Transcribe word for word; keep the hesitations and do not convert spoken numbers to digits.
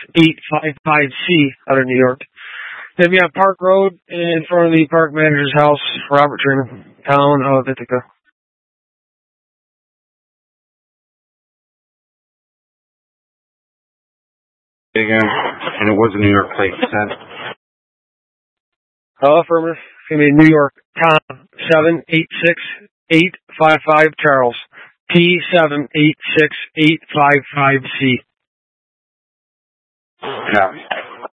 eight five five C out of New York. Then we have Park Road in front of the park manager's house, Robert Truman, town of Ithaca. Again, and it was a New York plate, you said? Oh, affirmative. It's going to be New York, Tom, seven eight six eight five five Charles, T seven eight six eight five five C. Copy.